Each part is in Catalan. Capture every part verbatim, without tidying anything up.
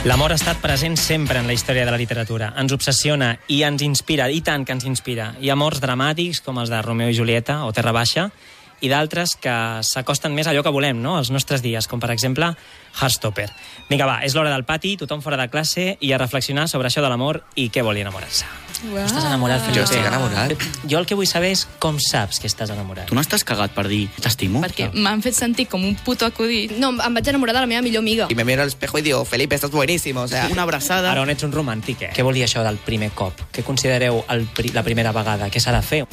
L'amor ha estat present sempre en la història de la literatura. Ens obsessiona i ens inspira, i tant que ens inspira. Hi ha amors dramàtics, com els de Romeo i Julieta o Terra Baixa, i d'altres que s'acosten més a allò que volem, no?, als nostres dies, com per exemple Heartstopper. Vinga, va, és l'hora del pati, tothom fora de classe, i a reflexionar sobre això de l'amor i què vol enamorar-se. Wow. Estàs enamorat, Felipe? Jo estic enamorat. Jo el que vull saber és com saps que estàs enamorat. Tu no estàs cagat per dir t'estimo? Perquè m'han fet sentir com un puto acudit. No, em vaig enamorar de la meva millor amiga. Y me miro al espejo y digo, Felipe, estás buenísimo. O sea, Una abraçada. Ara on ets un romàntic, eh? Què vol dir això del primer cop? Què considereu el pri la primera vegada? Què s'ha de fer?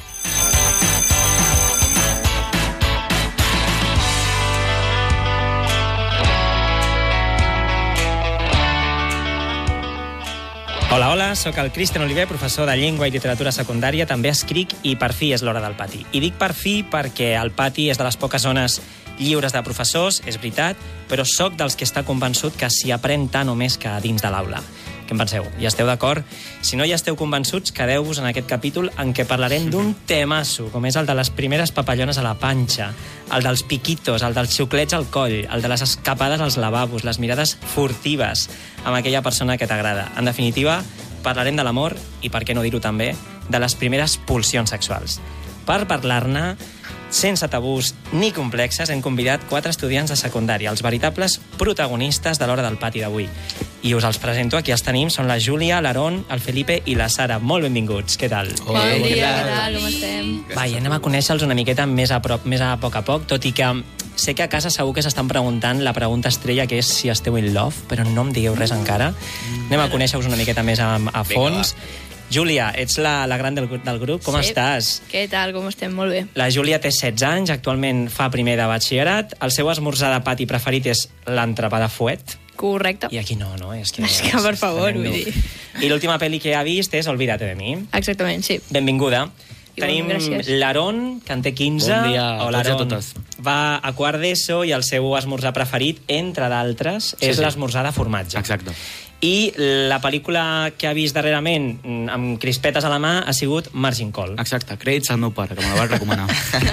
Hola, hola, sóc el Cristian Oliver, professor de Llengua i Literatura Secundària, també escric i per fi és l'hora del pati. I dic per fi perquè el pati és de les poques zones lliures de professors, és veritat, però sóc dels que està convençut que s'hi aprèn tant o més que a dins de l'aula. Què en penseu? Hi esteu d'acord? Si no hi esteu convençuts, quedeu-vos en aquest capítol en què parlarem d'un temasso, com és el de les primeres papallones a la panxa, el dels piquitos, el dels xuclets al coll, el de les escapades als lavabos, les mirades furtives amb aquella persona que t'agrada. En definitiva, parlarem de l'amor i, per què no dir-ho també, de les primeres pulsions sexuals. Per parlar-ne, sense tabús ni complexes, hem convidat quatre estudiants de secundària, els veritables protagonistes de l'hora del pati d'avui. I us els presento, aquí els tenim, són la Júlia, l'Aaron, el Felipe i la Sara. Molt benvinguts, què tal? Bon dia, què tal, com estem? Va, i anem a conèixer-los una miqueta més a prop, més a poc a poc, tot i que sé que a casa segur que s'estan preguntant la pregunta estrella, que és si esteu in love, però no em digueu res encara. Anem a conèixer-vos una miqueta més a, a fons. Júlia, ets la, la gran del, del grup, com Sí. estàs? Què tal, com estem? Molt bé. La Júlia té setze anys, actualment fa primer de batxillerat, el seu esmorzar de pati preferit és l'entrepà de fuet, Correcte. i aquí no, no? És que, És que, per favor, vull dir. I l'última pel·li que ha vist és Olvídate de mi. Exactament, sí. Benvinguda. Igualment, Tenim gràcies. l'Aaron, que en té quinze. Bon dia a Hola, tots i a Aaron. totes. Va a quart d'ESO i el seu esmorzar preferit, entre d'altres, Sí, és sí. l'esmorzar de formatge. Exacte. I la pel·lícula que ha vist darrerament amb crispetes a la mà ha sigut Margin Call. Exacte, crèdits al meu pare, que me la va recomanar.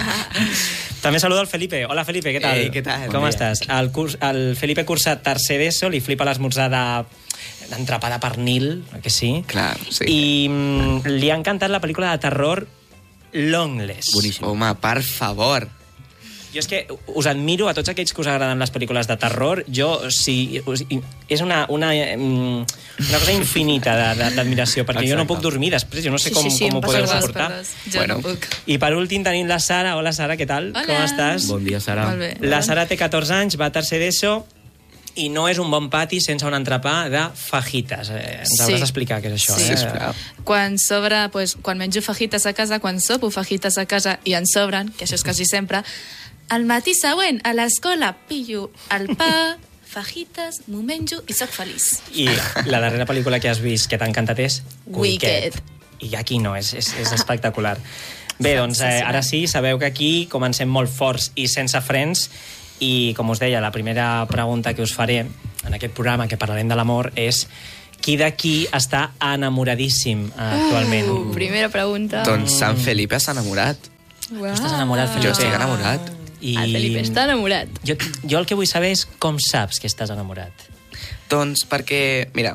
També saludo el Felipe. Hola, Felipe, què tal? Ei, què tal? Com Bon estàs? El, curs, el Felipe cursa tercer d'ESO, li flipa l'esmorzar de d'entrepà de pernil, oi que sí? clar, sí. I mm, li ha encantat la pel·lícula de terror Longless. Boníssim. Home, per favor. Jo és que us admiro a tots aquells que us agraden les pel·lícules de terror. Jo, sí, us, és una, una, mm, una cosa infinita de- de- d'admiració, perquè jo no Exacte. puc dormir després, jo no sé Sí, com, sí, sí, com em ho passa podeu igual. suportar. Jo Bueno. no puc. I per últim tenim la Sara. Hola, Sara, què tal? Hola. Com estàs? Bon dia, Sara. Molt bé. La Sara té catorze anys, va a tercer d'ESO, i no és un bon pati sense un entrepà de fajitas. Eh, ens Sí. hauràs d'explicar què és això. Sí. Eh? Sisplau. Quan sobra, pues, quan menjo fajitas a casa, quan sopo fajitas a casa i en sobren, que això és quasi sempre, al matí següent, a l'escola, pillo el pa, fajitas, m'ho menjo i sóc feliç. I la darrera pel·lícula que has vist que t'ha encantat és Wicked. I aquí no, és, és, és espectacular. Bé, doncs eh, ara sí, sabeu que aquí comencem molt forts i sense frens, i com us deia, la primera pregunta que us faré en aquest programa que parlarem de l'amor és qui d'aquí està enamoradíssim eh, actualment? Uh, primera pregunta. Doncs Sant Felipe s'ha enamorat. Uau. Estàs enamorat, Felipe? Jo estic enamorat. I El Felipe està enamorat. Jo, jo el que vull saber és com saps que estàs enamorat. Doncs perquè, mira,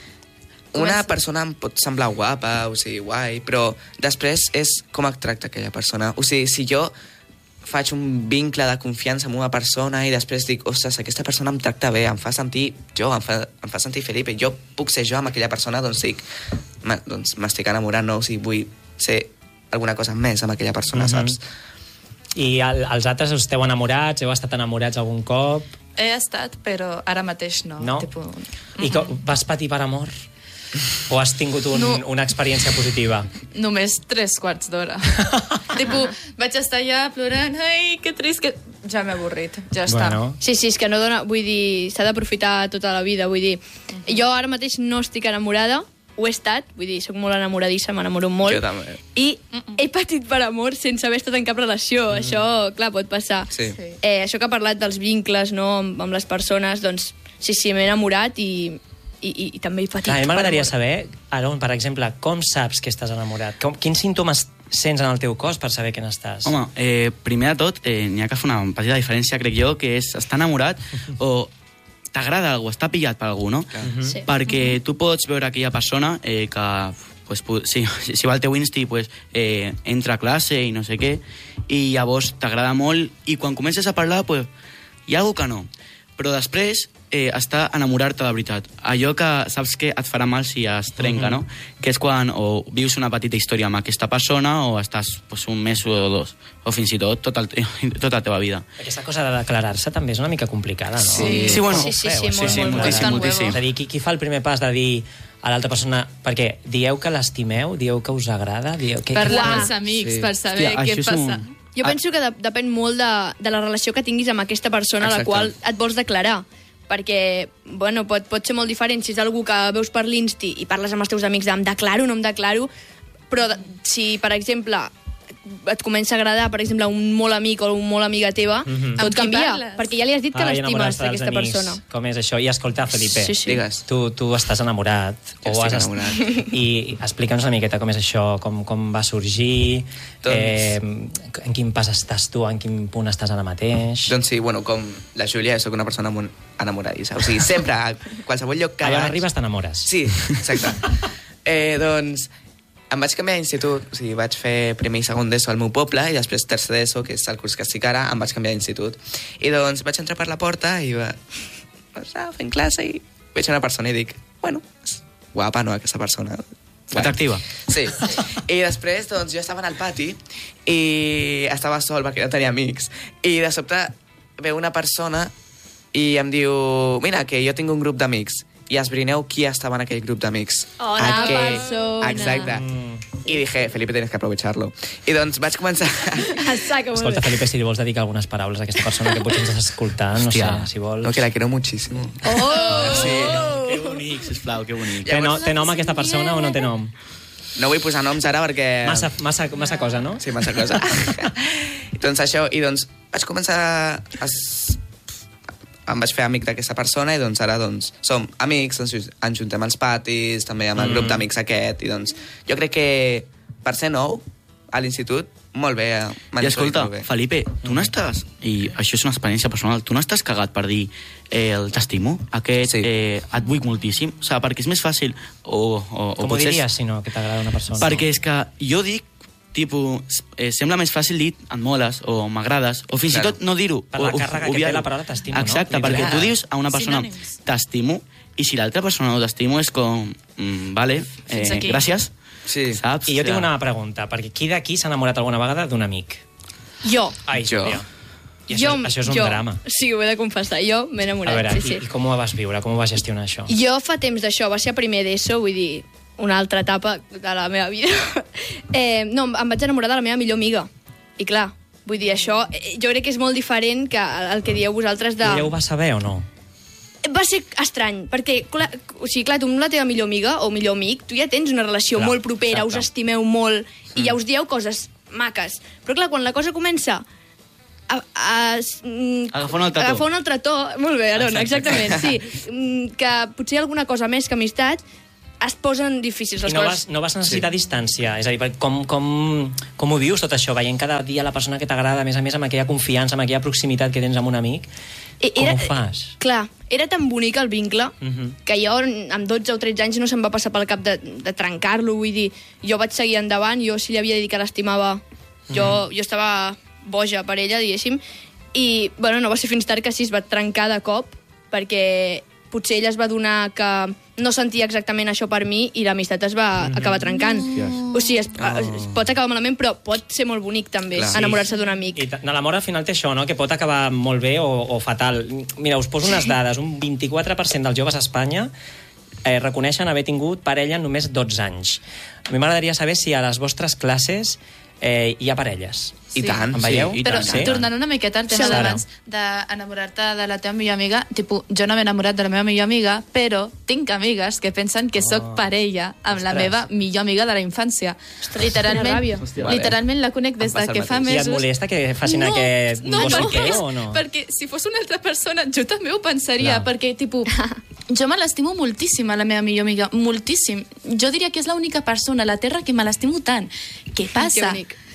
una Comença. persona em pot semblar guapa, o sigui, guai, però després és com et tracta aquella persona. O sigui, si jo faig un vincle de confiança amb una persona i després dic, ostres, aquesta persona em tracta bé, em fa sentir jo, em fa, em fa sentir Felipe, jo puc ser jo amb aquella persona, doncs dic, "Ma- doncs m'estic enamorant, no? O sigui, vull ser alguna cosa més amb aquella persona, Mhm. saps? I el, els altres esteu enamorats? Heu estat enamorats algun cop? He estat, però ara mateix no. No? Tipo, I com, vas patir per amor? O has tingut un, No. una experiència positiva? només tres quarts d'hora. Tipo, vaig estar allà plorant, ai, que trist, que... Ja m'he avorrit, ja està. Bueno, Sí, sí, és que no dona... Vull dir, s'ha d'aprofitar tota la vida, vull dir... Jo ara mateix no estic enamorada, ho he estat, vull dir, soc molt enamoradissa, m'enamoro molt. Jo també. I he patit per amor sense haver estat en cap relació. Mm. Això, clar, pot passar. Sí. Sí. Eh, això que ha parlat dels vincles, no?, amb, amb les persones, doncs, sí, sí, m'he enamorat i, i, i, i també he patit. clar, a mi per m'agradaria amor. saber, Aaron, per exemple, com saps que estàs enamorat? Com, quins símptomes sents en el teu cos per saber que n'estàs? Home, eh, primer de tot, eh, n'hi ha que fer una petita diferència, crec jo, que és estar enamorat o t'agrada algú, està pillat per algú, no? Sí. Perquè tu pots veure aquella persona eh, que pues, si, si va al teu Insti pues, eh, entra a classe i no sé què, i llavors t'agrada molt, i quan comences a parlar pues, hi ha algú que no. Però després eh, està enamorar-te de veritat. Allò que saps que et farà mal si es trenca, uh -huh. no? Que és quan o vius una petita història amb aquesta persona o estàs pues, un mes o dos, o fins i tot tota, el, tota la teva vida. Aquesta cosa de declarar-se també és una mica complicada, no? Sí. Sí, bueno, Sí, sí, sí, Feu, molt, sí, molt, molt. moltíssim, moltíssim. És a dir, qui, qui fa el primer pas de dir a l'altra persona... Perquè dieu que l'estimeu, dieu que us agrada, dieu... Que, Parlar Uah. amb els amics Sí. per saber Hòstia, què això és passa. un- Jo penso que de, depèn molt de, de la relació que tinguis amb aquesta persona a la Exacte. qual et vols declarar. Perquè, bueno, pot, pot ser molt diferent si és algú que veus per l'Insti i parles amb els teus amics de em declaro, no em declaro, però de, si, per exemple, et comença a agradar, per exemple, un molt amic o un molt amiga teva, Mhm. tot Amb qui canvia, parles? perquè ja li has dit que Ai, l'estimes, enamorar-se dels aquesta amics. persona. Com és això? I escolta, Felipe, Sí, sí. Digues. tu, tu estàs enamorat. Jo o estic has enamorat. I explica'ns una miqueta com és això, com, com va sorgir, Doncs- eh, en quin pas estàs tu, en quin punt estàs ara mateix. Doncs sí, bueno, com la Júlia, sóc una persona molt enamoradissa. O sigui, sempre, a qualsevol lloc que Allà on vaig... arribes t'enamores. Sí, exacte. eh, doncs, em vaig canviar d'institut, o sigui, vaig fer primer i segon d'ESO al meu poble i després tercer d'ESO, que és el curs que estic ara, em vaig canviar d'institut. I doncs vaig entrar per la porta i va... Estava fent classe i veig una persona i dic, bueno, és guapa, no, aquesta persona. Atractiva. Sí. I després, doncs, jo estava en el pati i estava sol perquè no tenia amics. I de sobte veu una persona i em diu, mira, que jo tinc un grup d'amics. I esbrineu qui estava en aquell grup d'amics. Hola, Aquell- persona. Exacte. Mm. I dije, Felipe, tienes que aprovecharlo. I doncs vaig començar... Saca molt Escolta, bé. Felipe, si li vols dedicar algunes paraules a aquesta persona que potser ens estàs escoltant, no Hòstia. sé, si vols... No, que la quiero muchísimo. Oh! Sí. Que bonic, sisplau, que bonic. Té, no, té nom aquesta persona o no té nom? No vull posar noms ara perquè... Massa, massa, massa cosa, no? Sí, massa cosa. doncs això, i doncs vaig començar... A... Em vaig fer amic d'aquesta persona i doncs ara doncs som amics, ens, ens juntem als patis, també amb el Mm. grup d'amics aquest, i doncs jo crec que per ser nou a l'institut, molt bé. eh, m'han I escolta, molt bé. Felipe, tu n'estàs, i això és una experiència personal, tu n'estàs cagat per dir eh, el t'estimo, aquest Sí. eh, et vull moltíssim, o sigui, perquè és més fàcil o, o, o Com ho potser és- diries, si no, que t'agrada una persona? Perquè és que jo dic, tipus, eh, sembla més fàcil dir et moles o m'agrades, o fins Claro. i tot no dir-ho. Per la o- o- càrrega que té obviar-ho. la paraula t'estimo, no? Exacte, Literal. perquè tu dius a una persona Sinònims. t'estimo, i si l'altra persona no t'estimo és com, mm, vale, Fins eh, aquí. gràcies, Sí. saps? I jo tinc O sigui, una pregunta, perquè qui d'aquí s'ha enamorat alguna vegada d'un amic? Jo. Ai, Jo. Júlia. I això, jo, això és un jo. drama. Sí, ho he de confessar. Jo m'he A enamorat, veure, sí, i, sí. i com ho vas viure? Com ho vas gestionar, això? Jo fa temps d'això, va ser a primer d'ESO, vull dir, una altra etapa de la meva vida. eh, no, em vaig enamorar de la meva millor amiga. I clar, vull dir, això eh, jo crec que és molt diferent que el que dieu vosaltres de... I ella ho va saber o no? Va ser estrany, perquè, clar, o sigui, clar, tu amb la teva millor amiga o millor amic, tu ja tens una relació Clar, molt propera, exacte. us estimeu molt, i ja us dieu coses maques. Però clar, quan la cosa comença a, a, mm, Agafar un altre to. agafar un altre to, molt bé, Aaron, Exacte. exactament, sí, mm, que potser alguna cosa més que amistat es posen difícils les I no coses. vas, no vas necessitar sí. distància? És a dir, com, com, com ho vius tot això? Veient cada dia la persona que t'agrada, a més a més amb aquella confiança, amb aquella proximitat que tens amb un amic, I com ho fas? Clar, era tan bonic el vincle Mhm. que jo amb dotze o tretze anys no se'm va passar pel cap de, de trencar-lo, vull dir, jo vaig seguir endavant, jo si li havia de dir que l'estimava, jo, jo estava boja per ella, diguéssim, i bueno, no va ser fins tard que sí es va trencar de cop, perquè potser ella es va adonar que no sentia exactament això per mi i l'amistat es va acabar trencant. O sigui, es, es pot acabar malament, però pot ser molt bonic també, Clar. enamorar-se d'un amic. I t- l'amor al final té això, no? Que pot acabar molt bé o, o fatal. Mira, us poso unes dades. Un vint-i-quatre per cent dels joves a Espanya eh, reconeixen haver tingut parella en només dotze anys. A mi m'agradaria saber si a les vostres classes eh, hi ha parelles. I Sí. tant, Em veieu? sí. I Però tant. Sí? tornant una miqueta al tema Sí, Sara. d'abans d'enamorar-te de la teva millor amiga, tipus, jo no m'he enamorat de la meva millor amiga, però tinc amigues que pensen que sóc Oh. parella amb la Ostres. meva millor amiga de la infància. Literalment, quina ràbia. Hòstia, vale. literalment la conec des Em passa de que el fa mateix. I mesos... et molesta que facin no, aquest no, gossipeo perquè, o no? perquè si fos una altra persona jo també ho pensaria, Clar. perquè tipus, jo me l'estimo moltíssim a la meva millor amiga, moltíssim. Jo diria que és l'única persona a la Terra que me l'estimo tant. Què passa? bonic.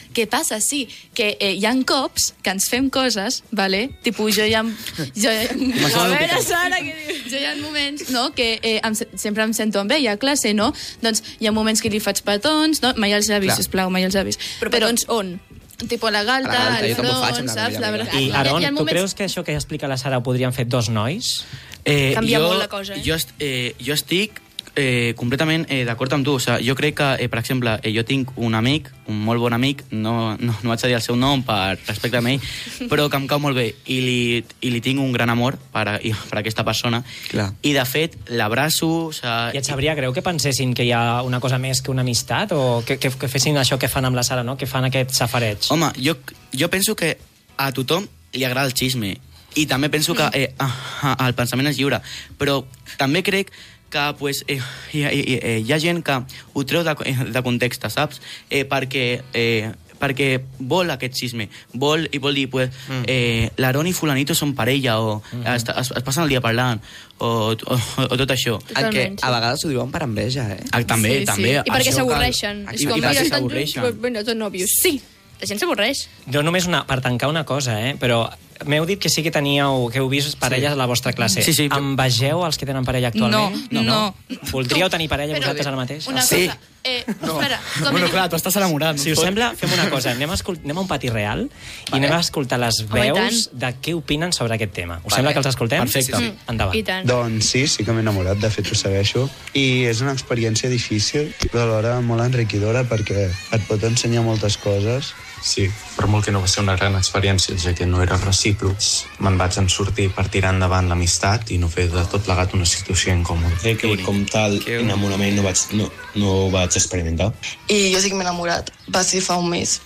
Què passa? Sí, que eh, hi ha cops que ens fem coses, vale? Tipo, jo hi ha... Jo hi ha... A veure, Sara, què dius? Jo hi ha moments, no?, que eh, em, sempre em sento amb ella a classe, no? Doncs hi ha moments que li faig petons, no? Mai els avis, sisplau, mai els avis. Però petons on? Tipo la galta, A la galta, el jo també ho faig front, amb la saps? meva La amiga. veritat. I, Hi ha- Aaron, hi ha tu moments- creus que això que explica la Sara ho podrien fer dos nois? Eh, Canvia jo, molt la cosa, eh? Jo, est- eh, jo estic eh, completament eh, d'acord amb tu. O sigui, jo crec que, eh, per exemple, eh, jo tinc un amic, un molt bon amic, no, no, no vaig a dir el seu nom per respecte a ell, però que em cau molt bé i li, i li tinc un gran amor per, a, i, per a aquesta persona. Clar. I, de fet, l'abraço... O sigui, I et sabria greu que pensessin que hi ha una cosa més que una amistat o que, que, que fessin això que fan amb la Sara, no? Que fan aquest safareig? Home, jo, jo penso que a tothom li agrada el xisme i també penso que eh, ah, ah, el pensament és lliure, però també crec que pues, eh, hi, hi, hi, hi ha gent que ho treu de, de context, saps? Eh, perquè, eh, perquè vol aquest xisme, vol, i vol dir, pues, mm. eh, l'Aaron i fulanito són parella, o mm -hmm. es, es, es passen el dia parlant, o, o, o tot això. El que a vegades ho diuen per enveja, eh? Ah, també, Sí, sí. també. I perquè això s'avorreixen. cal- És I, com, i mira, perquè estan s'avorreixen. junts, bueno, són nòvios. Sí, la gent s'avorreix. Jo només una, per tancar una cosa, eh? Però m'heu dit que sí que teníeu, que heu vist parelles sí. a la vostra classe. Sí, sí, però- Envegeu els que tenen parella actualment? No, no. Voldríeu tenir parella Però- vosaltres ara mateix? Una Sí. cosa... Eh, espera, com Bueno, dic- clar, tu estàs enamorat. Si us sembla, fem una cosa. Anem a, escol... anem a un pati real i anem a escoltar les Home, i veus de què opinen sobre aquest tema. Us sembla que els escoltem? Perfecte. Sí, sí. Endavant. I tant. Doncs sí, sí que m'he enamorat, de fet ho segueixo. I és una experiència difícil, però alhora molt enriquidora perquè et pot ensenyar moltes coses. Sí, per molt que no va ser una gran experiència, ja que no era recíproc, me'n vaig en sortir per tirar endavant l'amistat i no fer de tot plegat una situació incòmoda. Crec que com tal enamorament no vaig, no, no vaig experimentar. I jo sí que m'he enamorat, va ser fa un mes.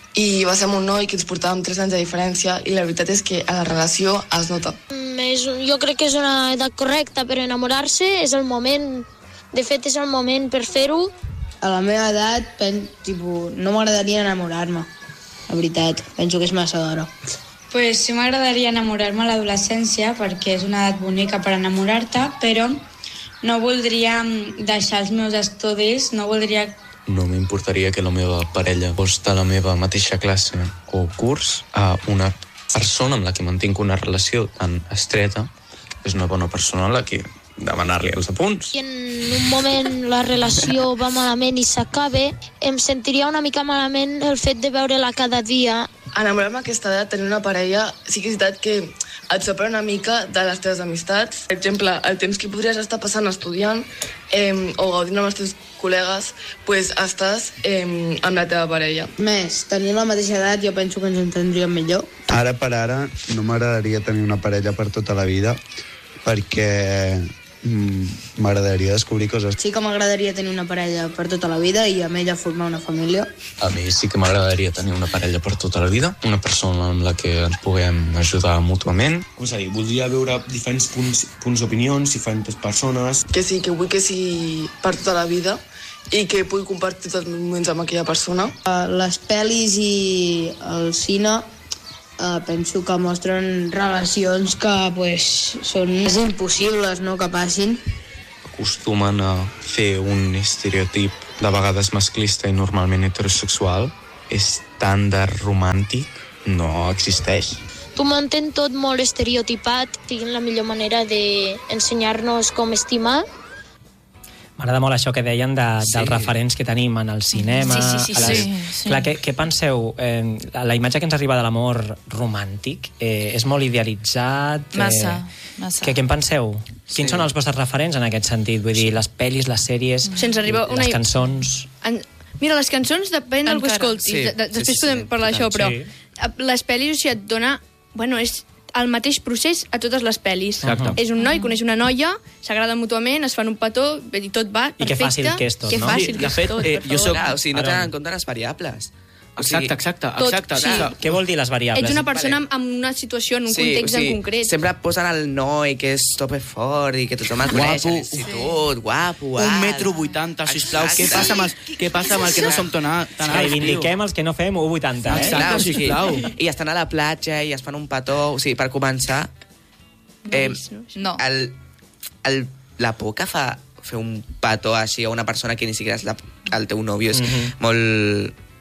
I va ser amb un noi que ens portàvem tres anys de diferència i la veritat és que a la relació es nota. Mm, és, jo crec que és una edat correcta per enamorar-se, és el moment, de fet és el moment per fer-ho. A la meva edat, pen, tipus, no m'agradaria enamorar-me, la veritat, penso que és massa d'hora. Pues sí m'agradaria enamorar-me a l'adolescència perquè és una edat bonica per enamorar-te, però no voldria deixar els meus estudis, no voldria... No m'importaria que la meva parella fos de la meva mateixa classe o curs a una persona amb la que mantinc una relació tan estreta. És una bona persona a la que demanar-li els apunts. I en un moment la relació va malament i s'acaba, em sentiria una mica malament el fet de veure-la cada dia. Enamorar-me a aquesta edat, tenir una parella, sí que és veritat que et separa una mica de les teves amistats. Per exemple, el temps que podries estar passant estudiant eh, o gaudint amb els teus col·legues, pues estàs eh, amb la teva parella. Més, tenint la mateixa edat jo penso que ens entendríem millor. Ara per ara no m'agradaria tenir una parella per tota la vida perquè mm, m'agradaria descobrir coses. Sí que m'agradaria tenir una parella per tota la vida i amb ella formar una família. A mi sí que m'agradaria tenir una parella per tota la vida, una persona amb la que ens puguem ajudar mútuament. Com s'ha dit, voldria veure diferents punts, punts d'opinions, diferents persones. Que sí, que vull que sigui per tota la vida i que pugui compartir tots els moments amb aquella persona. Uh, les pel·lis i el cine uh, penso que mostren relacions que pues, són és impossibles, no?, que passin. Acostumen a fer un estereotip de vegades masclista i normalment heterosexual. Estàndard romàntic no existeix. Tu mantén tot molt estereotipat, siguin la millor manera d'ensenyar-nos com estimar. M'agrada molt això que deien de, Sí. dels referents que tenim en el cinema. Sí, sí, sí, a les... sí, sí. Clar, què, què penseu? Eh, la imatge que ens arriba de l'amor romàntic eh, és molt idealitzat. Eh, Massa, massa. Què, què en penseu? Quins Sí. són els vostres referents en aquest sentit? Vull dir, les pel·lis, les sèries, Se'ns arriba una- les cançons... En... Mira, les cançons depèn del que Encara. escoltis. Sí, de, de, sí, després sí, podem sí, parlar d'això, però sí. les pel·lis, o sigui, et dona... Bueno, és el mateix procés a totes les pel·lis. Exacte. És un noi, coneix una noia, s'agraden mútuament, es fan un petó, i tot va I que perfecte. fàcil que és tot, que no? fàcil Sí, que de és fet, tot, eh, per jo favor. soc- Clar, o sigui, no Aaron. tenen en compte les variables. O sigui, Exacte, exacte, tot, exacte. sí. exacte. Què vol dir les variables? Ets una persona Vale. amb una situació, en un sí, context o sigui, en concret. Sempre posen el noi que és tope fort i que tothom el coneix a Guapo. l'institut, guapo, alt. Un metro vuitanta, sisplau. Què Exacte. passa amb els, què passa amb el que no som tan, tan alts, Reivindiquem els que no fem u vuitanta, eh? Exacte. Clar, o sigui, sisplau. I estan a la platja i es fan un petó. O sigui, per començar, eh, No. el, el, la por que fa fer un petó així a una persona que ni siquiera és la, el teu nòvio és Mhm. molt,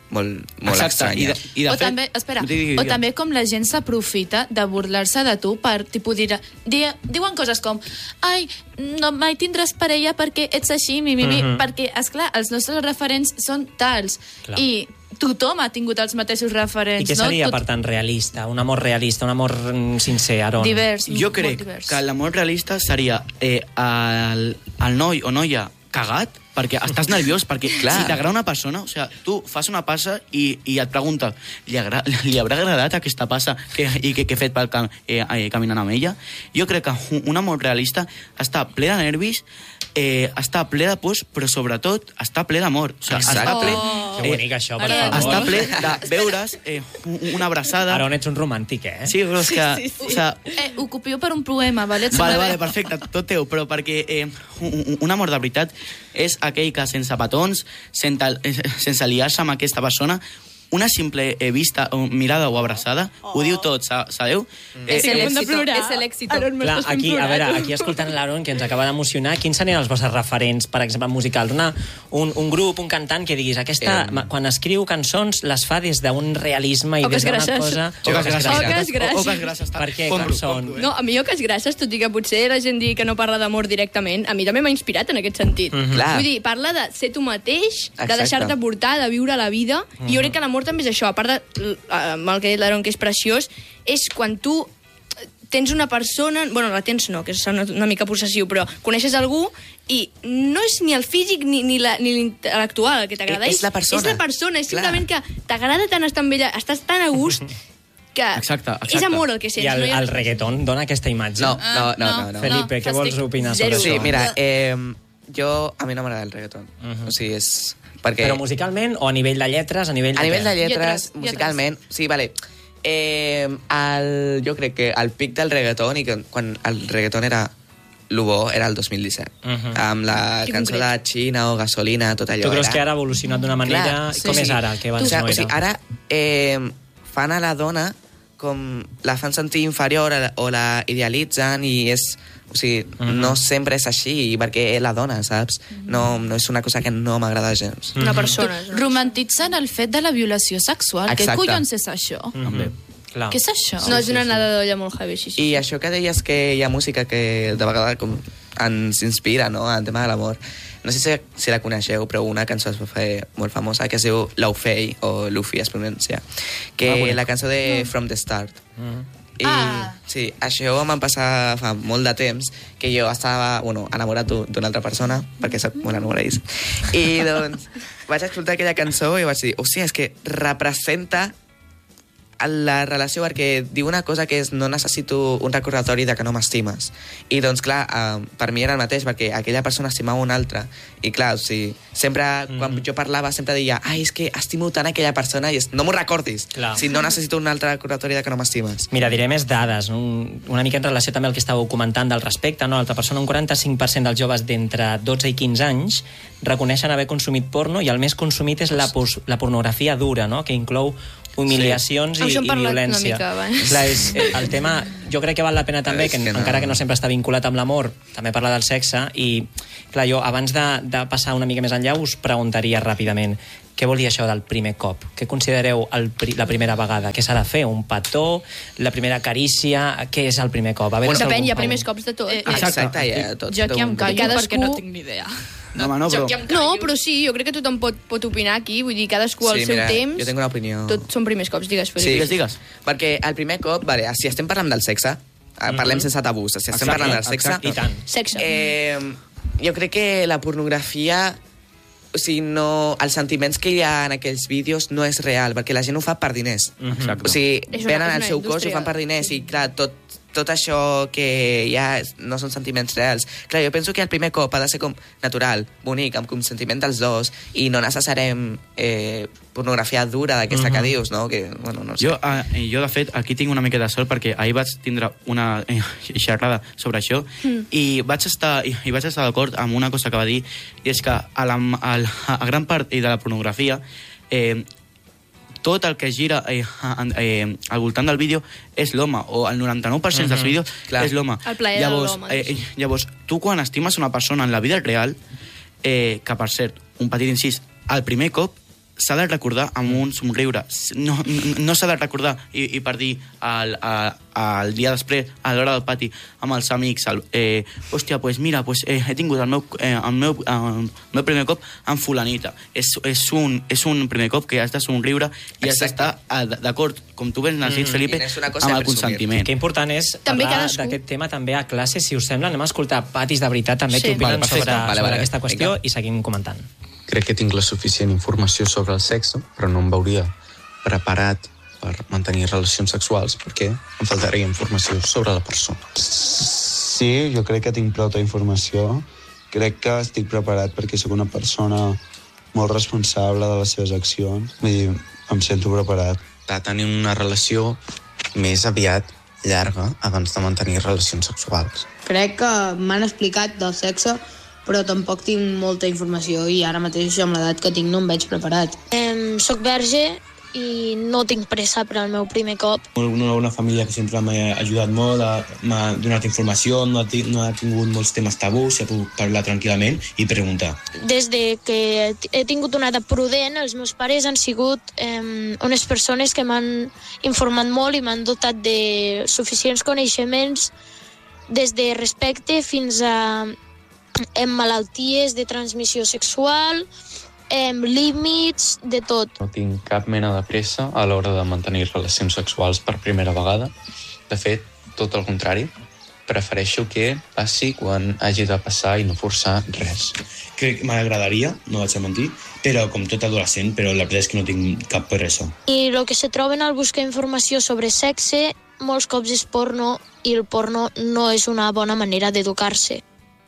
molt, molt Exacte, i estranya. de, i de o fet... també, espera, Digui, digui, o digui. també com la gent s'aprofita de burlar-se de tu per, tipus, dir, di, diuen coses com ai, no mai tindràs parella perquè ets així, mi, mi, mi, Mhm. perquè, esclar, els nostres referents són tals. Clar. I tothom ha tingut els mateixos referents. I què seria, no? per tant, realista? Un amor realista, un amor mm, sincer, Aron? Divers, Jo molt crec divers. que l'amor realista seria eh, el, el noi o noia cagat, perquè estàs nerviós, perquè Clar. si t'agrada una persona, o sigui, tu fas una passa i, i et pregunta, li, agra, li haurà agradat aquesta passa que, i que, que he fet pel cam, eh, eh, caminant amb ella? Jo crec que un, un amor realista està ple de nervis, eh, està ple de pors, però sobretot està ple d'amor. O sigui, Exacte. està ple, Oh. Que bonic, això, per Eh, favor. està ple de veure's eh, una abraçada. Aron, ets un romàntic, eh? Sí, però és que... Sí, sí. O sigui, Eh, ho copio per un poema, vale? Et Vale, sembla vale, bé? perfecte, tot teu, però perquè eh, un, un amor de veritat és aquell que sense petons, sense, eh, sense liar-se amb aquesta persona, una simple eh, vista, o mirada o abraçada, oh. ho diu tot, sa- sabeu? És Eh, el de éxito, plorar. és el éxito. Aron, Clar, m'estàs fent aquí, a plorar, veure, tu. aquí escoltant l'Aaron, que ens acaba d'emocionar, quins serien els vostres referents, per exemple, musicals? Una, un, un grup, un cantant que diguis, aquesta, Em. ma- quan escriu cançons, les fa des d'un realisme i Oques des d'una grasses. cosa... Oques grasses. Oques grasses. O- Oques grasses. Per què? Compro, Com són? compro, eh? No, a mi Oques Grasses, tot i que potser la gent digui que no parla d'amor directament, a mi també m'ha inspirat en aquest sentit. Mhm. Clar. Vull dir, parla de ser tu mateix, de Exacte. deixar-te portar, de viure la vida, i jo crec que l'amor també és això, a part de, l- amb el que ha dit l'Aaron, que és preciós, és quan tu tens una persona... Bueno, la tens no, que és una, una mica possessiu, però coneixes algú i no és ni el físic ni, ni la- ni l'intel·lectual el que t'agrada. És la persona. És la persona, és Clar. simplement que t'agrada tant estar amb ella, estàs tan a gust, que Exacte, exacte. és amor el que sents. I el, no hi ha el res- reggaeton dona aquesta imatge? No, no, no, no. no. Felipe, què vols estic opinar sobre zero. això? Sí, mira, eh, jo... A mi no m'agrada el reggaeton. Mhm. O sigui, és... Perquè... Però musicalment o a nivell de lletres? A nivell de, A nivell què? de lletres, Lletres, musicalment... Sí, vale. Eh, el, jo crec que el pic del reggaeton, i que quan el reggaeton era lo bo, era el dos mil disset. Mhm. Amb la Que cançó concret. de Xina o Gasolina, tot allò. Tu creus era... que ara ha evolucionat d'una manera... Clar, sí, com sí. és ara, que abans o sigui, no o era? sigui, ara eh, fan a la dona com la fan sentir inferior a la- o la idealitzen i és... O sigui, Mhm. no sempre és així, perquè és la dona, saps? No, no és una cosa que no m'agrada gens. Una persona. és una Romantitzen el fet de la violació sexual. Què Exacte. collons és això? Mhm. Clar. Què és això? No, és una nada d'olla molt heavy, sí, sí. I això que deies que hi ha música que de vegades com ens inspira, no?, en tema de l'amor. No sé si, si la coneixeu, però una cançó es va fer molt famosa que es diu Laufey, o Luffy es pronuncia, que Ah, bonic. la cançó de From the Start. Mhm. I Ah. sí, això em va passar fa molt de temps, que jo estava, bueno, enamorat d'u- d'una altra persona, perquè soc molt enamoradís. I doncs vaig escoltar aquella cançó i vaig dir, hòstia, és que representa la relació, perquè diu una cosa que és no necessito un recordatori de que no m'estimes. I doncs clar, eh, per mi era el mateix, perquè aquella persona estimava una altra. I clar, o sigui, sempre, mm. quan jo parlava, sempre deia, ai, és que estimo tant aquella persona, i és, no m'ho recordis. Clar. Si no necessito un altre recordatori de que no m'estimes. Mira, diré més dades, no? Un- una mica en relació també al que estàveu comentant del respecte, no? L'altra persona, un quaranta-cinc per cent dels joves d'entre dotze i quinze anys reconeixen haver consumit porno, i el més consumit és la, pos- la pornografia dura, no? Que inclou humiliacions Sí. i, Això hem i parlat una violència. mica abans. Clar, és, eh, el tema, jo crec que val la pena també, És que, que no. encara que no sempre està vinculat amb l'amor, també parlar del sexe, i clar, jo abans de, de passar una mica més enllà us preguntaria ràpidament què vol dir això del primer cop? Què considereu el, pri- la primera vegada? Què s'ha de fer? Un petó? La primera carícia? Què és el primer cop? A veure Bueno, si depèn, algú hi ha fa un- primers cops de tot. Eh, Eh, Exacte. Exacte, ja, tot. Jo aquí em callo Cadascú- perquè no tinc ni idea. No, home, no, però... No, però sí, jo crec que tothom pot, pot opinar aquí, vull dir, cadascú al Sí, seu mira, temps. jo tinc una opinió. Tot són primers cops, digues, Felip. Sí, Digues, digues. perquè el primer cop, vale, si estem parlant del sexe, eh, parlem sense tabús, si estem Exacte, parlant del sexe... exacte. I tant. Sexe. Eh, jo crec que la pornografia, o sigui, no, els sentiments que hi ha en aquells vídeos no és real, perquè la gent ho fa per diners. Exacte. O sigui, És una- venen és el una seu cos i ho indústria. fan per diners, i clar, tot, tot això que hi ha no són sentiments reals. Clar, jo penso que el primer cop ha de ser com natural, bonic, amb consentiment dels dos, i no necessitarem eh, pornografia dura d'aquesta que dius, no? Que, bueno, no sé. Jo, eh, jo, de fet, aquí tinc una mica de sort perquè ahir vaig tindre una eh, xerrada sobre això mm. i vaig estar, i, i vaig estar d'acord amb una cosa que va dir, i és que a, la, a, la, a gran part de la pornografia eh, tot el que gira eh, eh, al voltant del vídeo és l'home, o el noranta-nou per cent dels vídeos Clar. és l'home. El plaer de Llavors, l'home, eh, sí. llavors, tu quan estimes una persona en la vida real, eh, que per cert, un petit incís, al primer cop s'ha de recordar amb un somriure. No, no, no s'ha de recordar i, i per dir el, el, el dia després, a l'hora del pati, amb els amics, el, eh, hòstia, pues mira, pues, eh, he tingut el meu, eh, el, meu, el meu primer cop amb fulanita. És, és, un, és un primer cop que has de somriure i has d'estar d'acord, com tu ben has dit, Felipe, mm. amb el consentiment. Que important és també parlar cadascú... d'aquest tema també a classe, si us sembla. Anem a escoltar patis de veritat també Sí. que opinen Vale, sobre, perfecte. sobre Vale, vale. aquesta qüestió Vinga. i seguim comentant. Crec que tinc la suficient informació sobre el sexe, però no em veuria preparat per mantenir relacions sexuals perquè em faltaria informació sobre la persona. Sí, jo crec que tinc prou informació. Crec que estic preparat perquè sóc una persona molt responsable de les seves accions. Vull dir, em sento preparat. De tenir una relació més aviat llarga abans de mantenir relacions sexuals. Crec que m'han explicat del sexe, però tampoc tinc molta informació i ara mateix amb l'edat que tinc no em veig preparat. Em, soc verge i no tinc pressa per al meu primer cop. Una, una família que sempre m'ha ajudat molt, m'ha donat informació, no ha, no ha tingut molts temes tabús, he pogut parlar tranquil·lament i preguntar. Des de que he tingut una edat prudent, els meus pares han sigut eh, unes persones que m'han informat molt i m'han dotat de suficients coneixements des de respecte fins a en malalties de transmissió sexual, en límits, de tot. No tinc cap mena de pressa a l'hora de mantenir relacions sexuals per primera vegada. De fet, tot el contrari. Prefereixo que passi quan hagi de passar i no forçar res. Crec que m'agradaria, no vaig a mentir, però com tot adolescent, però la veritat és que no tinc cap pressa. I el que se troben al buscar informació sobre sexe molts cops és porno i el porno no és una bona manera d'educar-se.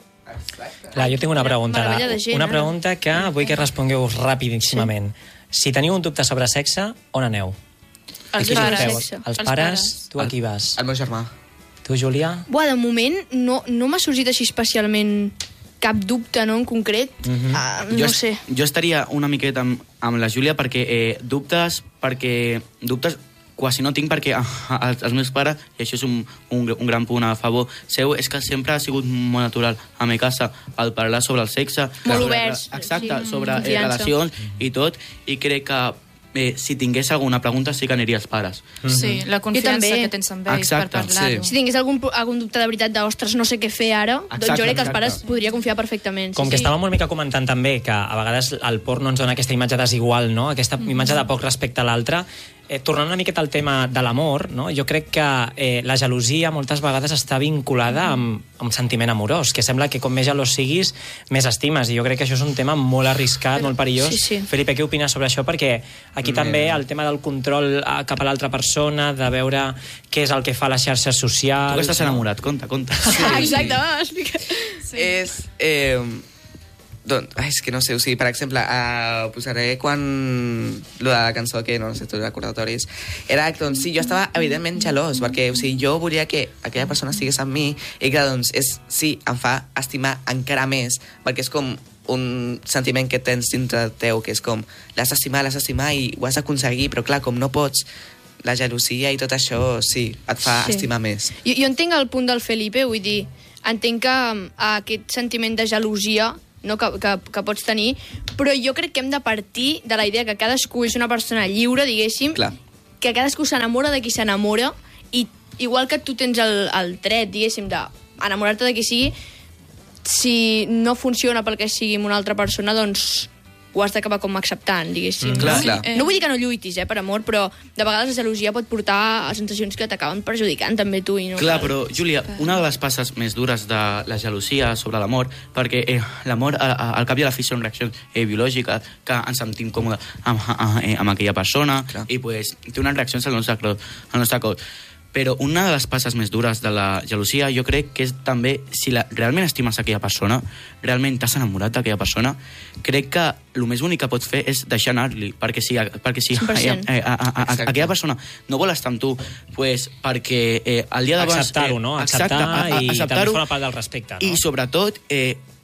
Clar, jo tinc una pregunta. Meravella de gent, Una eh? pregunta que vull que respongueu rapidíssimament. Si teniu un dubte sobre sexe, on aneu? Els Qui pares. busqueu? Els Els pares? pares. Tu a qui vas? El meu germà. Tu, Júlia? Buah, de moment no, no m'ha sorgit així especialment cap dubte, no, en concret. Mhm. Ah, no jo, sé. Jo estaria una miqueta amb, amb la Júlia perquè eh, dubtes, perquè dubtes quasi no tinc perquè a, a, els meus pares, i això és un, un, un gran punt a favor seu, és que sempre ha sigut molt natural a mi casa el parlar sobre el sexe. Molt sobre, oberts, Exacte, sí, sobre eh, confiança. relacions i tot, i crec que eh, si tingués alguna pregunta sí que aniria als pares. Sí, la confiança també. que tens amb ells Exacte, per parlar-ho. Si tingués algun, algun dubte de veritat de, ostres, no sé què fer ara, doncs Exacte, jo crec que els exacte. pares podria confiar perfectament. Com sí, que sí. estàvem una mica comentant també que a vegades el porno ens dona aquesta imatge desigual, no? Aquesta imatge de poc respecte a l'altre. Eh, tornant una miqueta al tema de l'amor, no? Jo crec que eh, la gelosia moltes vegades està vinculada amb, amb sentiment amorós, que sembla que com més gelós siguis, més estimes, i jo crec que això és un tema molt arriscat, Però, molt perillós. sí, sí. Felipe, què opines sobre això? Perquè aquí també el tema del control eh, cap a l'altra persona, de veure què és el que fa a les xarxes socials... Tu que estàs enamorat, conta, conta. Sí. Exacte, va, explica. Sí. És... Eh, doncs, ai, és que no sé, o sigui, per exemple, uh, posaré quan... Lo de la cançó, que no sé, tots els recordatoris, era que, doncs, sí, jo estava evidentment gelós, perquè, o sigui, jo volia que aquella persona estigués amb mi, i que, doncs, és, sí, em fa estimar encara més, perquè és com un sentiment que tens dintre teu, que és com, l'has d'estimar, l'has d'estimar i ho has d'aconseguir, però clar, com no pots, la gelosia i tot això, sí, et fa Sí. estimar més. Jo, jo entenc el punt del Felipe, vull dir, entenc que um, aquest sentiment de gelosia no, que, que, que pots tenir, però jo crec que hem de partir de la idea que cadascú és una persona lliure, diguéssim, Clar. que cadascú s'enamora de qui s'enamora, i igual que tu tens el, el dret, diguéssim, d'enamorar-te de qui sigui, si no funciona pel que sigui amb una altra persona, doncs ho has d'acabar com acceptant, diguéssim. Mm, clar, no? clar. no vull dir que no lluitis, eh, per amor, però de vegades la gelosia pot portar a sensacions que t'acaben perjudicant també tu. I no Clar, cal. però, Júlia, una de les passes més dures de la gelosia sobre l'amor, perquè eh, l'amor, a- a- al cap i a la fi, són reaccions eh, biològiques, que ens sentim còmodes amb, amb, eh, amb aquella persona, Clar. i pues, té unes reaccions al nostre, cos- al nostre cos. Però una de les passes més dures de la gelosia jo crec que és també, si la, realment estimes aquella persona, realment t'has enamorat d'aquella persona, crec que el més únic que pots fer és deixar anar-li, perquè si, perquè si cent per cent. eh, a, a, a, Exacte. aquella persona no vol estar amb tu, pues, perquè eh, el dia d'abans... Acceptar-ho, no? Acceptar exacte, a- a- i també acceptar-ho, forma part del respecte, no? I sobretot, eh,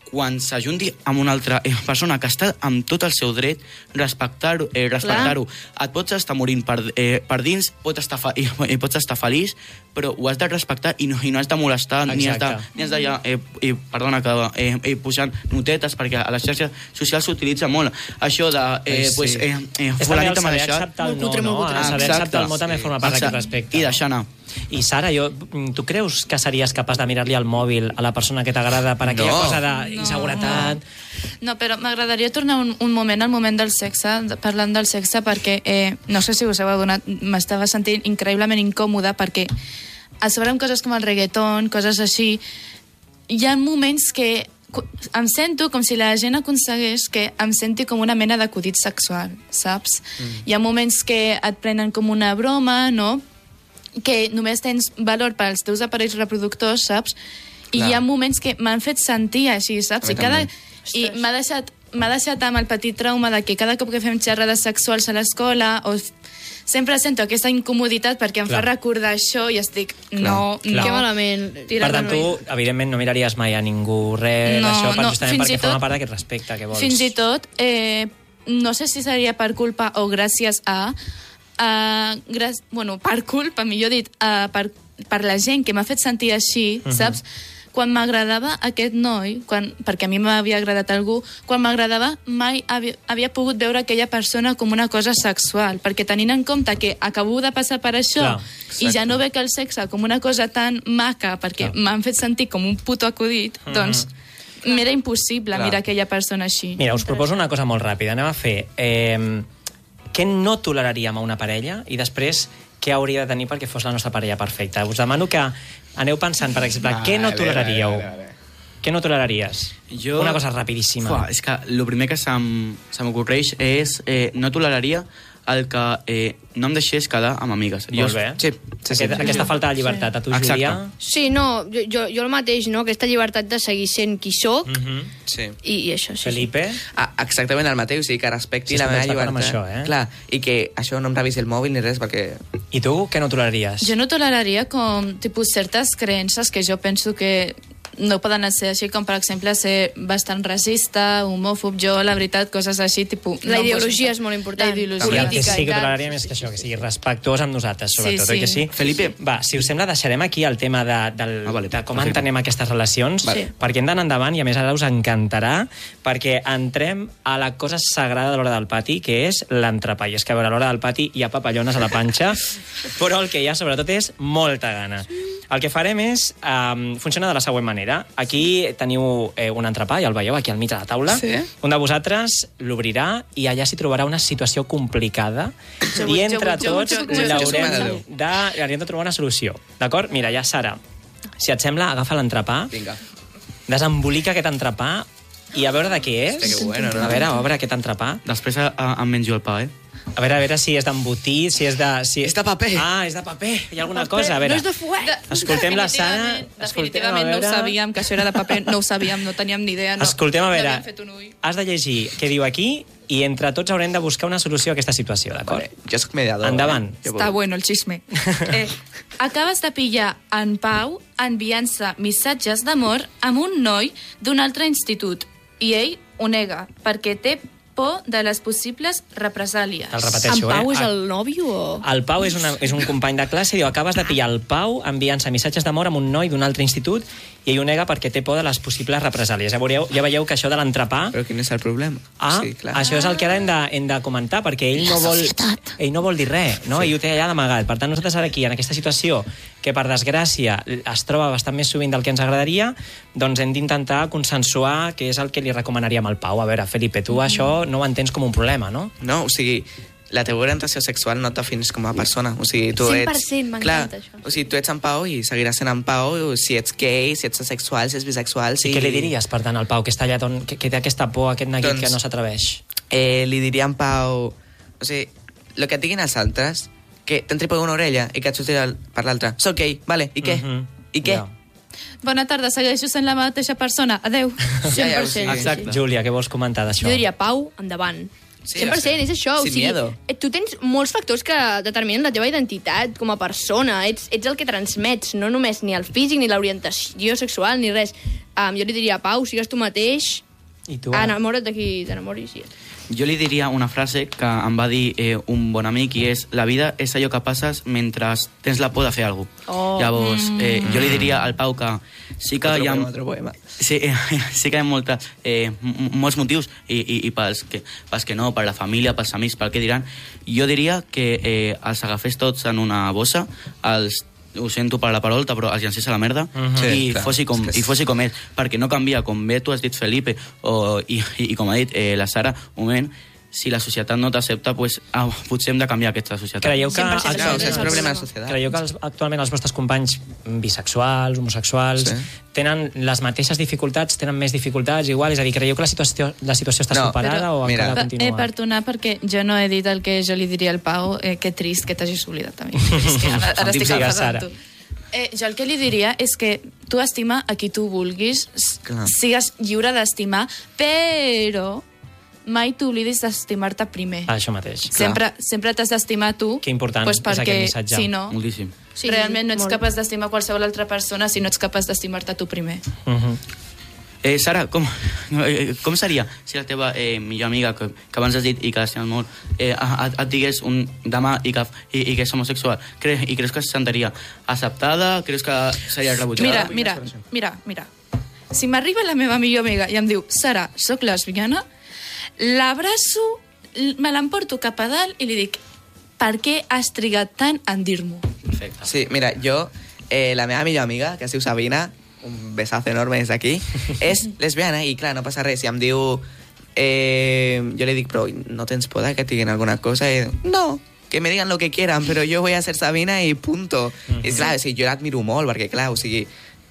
quan s'ajunti amb una altra eh, persona que està amb tot el seu dret, respectar-ho, eh, respectar-ho. Et pots estar morint per, eh, per dins, pots estar, fa, eh, eh, pots estar feliç, però ho has de respectar i no, i no has de molestar, Exacte. ni has de, ni has de ja, eh, eh, perdona, que eh, eh, posant notetes, perquè a les xarxes socials s'utilitza molt això de, eh, Ai, sí. pues, eh, eh, És també fulanita el m'ha saber deixat. acceptar el Molt no, cutre, no? molt cutre. El saber Exacte. acceptar el no també forma part d'aquest respecte. I deixar anar. I Sara, jo, tu creus que series capaç de mirar-li al mòbil a la persona que t'agrada per aquella No. cosa d'inseguretat? No, però m'agradaria tornar un, un moment al moment del sexe, de- parlant del sexe, perquè eh, no sé si us heu adonat, m'estava sentint increïblement incòmoda perquè a sobre amb coses com el reggaeton, coses així, hi ha moments que cu- em sento com si la gent aconsegueix que em senti com una mena d'acudit sexual, saps? Mm. Hi ha moments que et prenen com una broma, no?, que només tens valor pels teus aparells reproductors, saps? I Clar. hi ha moments que m'han fet sentir així, saps? A mi I, cada, també. i m'ha deixat, m'ha deixat amb el petit trauma de que cada cop que fem xerrades sexuals a l'escola o f- sempre sento aquesta incomoditat perquè em Clar. fa recordar això i estic, no, Clar. no. Que malament. Tira Per tant, per tu, evidentment, no miraries mai a ningú res No, d'això, per, no, justament fins i perquè forma tot- part d'aquest respecte que vols. Fins i tot, eh, no sé si seria per culpa o gràcies a... Uh, gràcies, bueno, per culpa, millor dit, uh, per, per la gent que m'ha fet sentir així, uh -huh. saps? Quan m'agradava aquest noi, quan, perquè a mi m'havia agradat algú, quan m'agradava mai havia, havia pogut veure aquella persona com una cosa sexual, perquè tenint en compte que acabo de passar per això Clar, i ja no veig el sexe com una cosa tan maca perquè m'han fet sentir com un puto acudit, Mhm. doncs m'era impossible Clar. mirar aquella persona així. Mira, us proposo una cosa molt ràpida. Anem a fer... Eh, què no toleraríem a una parella i després què hauria de tenir perquè fos la nostra parella perfecta. Us demano que aneu pensant, per exemple, Vale, què no vale, toleraríeu? vale, vale. Què no toleraries? Jo... Una cosa rapidíssima. Fuà, és que el primer que se'm, se m'ocorreix és eh, no toleraria el que eh, no em deixés quedar amb amigues. Molt bé. Sí, sí, sí, Aquest, sí. aquesta falta de llibertat. A tu, Exacte. Júlia? Sí, no, jo, jo, jo el mateix, no? Aquesta llibertat de seguir sent qui sóc Mm -hmm. Sí. i, i això, sí. Felipe? Ah, exactament el mateix, o sigui, que respecti Sí, la estem meva d'acord amb llibertat. això, eh? Clar, i que això no em revisi el mòbil ni res, perquè... I tu, què no toleraries? Jo no toleraria com tipus certes creences que jo penso que no poden ser així, com per exemple ser bastant racista, homòfob, jo la veritat, coses així, tipus... La no, ideologia pues, és molt important. La ideologia I el que política sí i que tal. toleraríem és que això, que sigui respectuós amb nosaltres, sobretot, Sí, oi que sí. sí? Felipe. Va, si us sembla, deixarem aquí el tema de, del, Ah, vale, de com perfecte. entenem aquestes relacions, Vale. perquè hem d'anar endavant i, a més, ara us encantarà, perquè entrem a la cosa sagrada de l'hora del pati, que és l'entrepà. I és que, a veure, a l'hora del pati hi ha papallones a la panxa, però el que hi ha, sobretot, és molta gana. El que farem és... Um, funciona de la següent manera. Aquí teniu eh, un entrepà, ja el veieu, aquí al mig de la taula. Sí. Un de vosaltres l'obrirà i allà s'hi trobarà una situació complicada Jo i vull, entre jo vull, jo vull, tots jo vull, jo vull. l'haurem Jo de, vull. de, hauríem de trobar una solució. D'acord? Mira, ja, Sara, si et sembla, agafa l'entrepà, Vinga. desembolica aquest entrepà i a veure de què és. Hòstia, que bueno, no? A veure, obre aquest entrepà. Després a, a, em menjo el pa, eh? A veure, a veure si és d'embotit, si és de... Si... És de paper. Ah, és de paper. Hi ha alguna cosa, a veure. No és de fuet. Escoltem la Sara. Definitivament, Escoltem, a definitivament no ho veure... sabíem, que això era de paper, no ho sabíem, no teníem ni idea. No, Escoltem, a no veure, havíem fet un ull. has de llegir què diu aquí i entre tots haurem de buscar una solució a aquesta situació, d'acord? Vale, jo sóc mediador. Endavant. Eh? Jo Està vull. bueno el xisme. Eh, acabes de pillar en Pau enviant-se missatges d'amor amb un noi d'un altre institut i ell ho nega perquè té por de les possibles represàlies. Te'l repeteixo, En Pau eh? és el nòvio o...? El Pau és, una, és un company de classe i diu, acabes de pillar el Pau enviant-se missatges d'amor amb un noi d'un altre institut i ell ho nega perquè té por de les possibles represàlies. Ja veieu, ja veieu que això de l'entrepà... Però quin és el problema? Ah, sí, clar. això és el que ara hem de, hem de comentar, perquè ell no vol, ell no vol dir res, no? Sí. Ell ho té allà d'amagat. Per tant, nosaltres ara aquí, en aquesta situació, que per desgràcia es troba bastant més sovint del que ens agradaria, doncs hem d'intentar consensuar què és el que li recomanaríem al Pau. A veure, Felipe, tu mm. això no ho entens com un problema, no? No, o sigui, la teva orientació sexual no et defineix com a persona. O sigui, tu cent per ets... cent, m'encanta això. O sigui, tu ets en Pau i seguiràs sent en Pau, si ets gay, si ets asexual, si ets bisexual... Si... I què li diries, per tant, al Pau, que està allà, don, que, que té aquesta por, aquest neguit Doncs- que no s'atreveix? Eh, li diria en Pau... O sigui, el que et diguin els altres, que t'entri per una orella i que et surti per l'altra. Soc gay, vale, i què? Mhm. I què? Ja. Bona tarda, segueixo sent la mateixa persona. Adeu. Ja, ja, o sigui, cent per cent. Exacte. Júlia, què vols comentar d'això? Jo diria Pau, endavant. Sí, cent per cent, és això. Sin o sigui, miedo. tu tens molts factors que determinen la teva identitat com a persona. Ets, ets el que transmets, no només ni el físic, ni l'orientació sexual, ni res. Um, jo li diria, Pau, sigues tu mateix, I tu, enamora't de qui t'enamoris. Sí. Jo li diria una frase que em va dir eh, un bon amic i és: la vida és allò que passes mentre tens la por de fer alguna cosa. Oh. Llavors, eh, jo li diria al Pau que sí que Otro hi ha... poema, otro poema. Sí, eh, sí que hi ha molta, eh, m- molts motius i, i, i pels, que, pels que no, per la família, pels amics, pel que diran. Jo diria que eh, els agafés tots en una bossa, els ho sento per la parolta, però els llancés a la merda Mhm. Sí, i, clar, fossi com, és que és- i fossi com és, perquè no canvia, com bé tu has dit, Felipe, o, i, i, i com ha dit eh, la Sara, un moment, si la societat no t'accepta, pues, ah, potser hem de canviar aquesta societat. Creieu que, Clar, o sigui, és problema de la societat. creieu que els, actualment els vostres companys bisexuals, homosexuals, Sí. tenen les mateixes dificultats, tenen més dificultats, igual? És a dir, creieu que la situació, la situació està No, superada o mira. encara Eh, continua? perdonar, perquè jo no he dit el que jo li diria al Pau, eh, que trist que t'hagis oblidat a mi. És que ara, ara estic Digues, enfadant Sara. tu. Eh, jo el que li diria és que tu estima a qui tu vulguis, s- Clar. sigues lliure d'estimar, però mai t'oblidis d'estimar-te primer. Ah, això mateix. Sempre, sempre t'has d'estimar tu. Que important pues és perquè, aquest missatge. si no, Moltíssim. Sí, realment no ets molt. capaç d'estimar qualsevol altra persona si no ets capaç d'estimar-te tu primer. Mhm. Eh, Sara, com, eh, com seria si la teva eh, millor amiga, que, que abans has dit i que l'estimes molt, eh, et, et digués un demà i que, i, i que és homosexual? Cre, I creus que se sentiria acceptada? Creus que seria rebutjada? Mira, mira, mira, mira. Si m'arriba la meva millor amiga i em diu, Sara, sóc lesbiana, l'abraço, l- me l'emporto cap a dalt i li dic, per què has trigat tant en dir-m'ho? Perfecte. Sí, mira, jo, eh, la meva millor amiga, que es diu Sabina, un besazo enorme des d'aquí, és lesbiana i, clar, no passa res. Si em diu... Eh, jo li dic, però no tens por de que et diguin alguna cosa? I, no, que me digan lo que quieran, però jo voy a ser Sabina i punto. Mm-hmm. I, clar, o sigui, jo l'admiro molt, perquè, clar, o sigui,